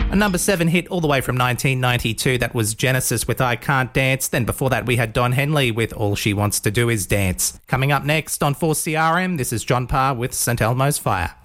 A number 7 hit all the way from 1992, that was Genesis with I Can't Dance. Then before that we had Don Henley with All She Wants to Do Is Dance. Coming up next on 4CRM, this is John Parr with St Elmo's Fire.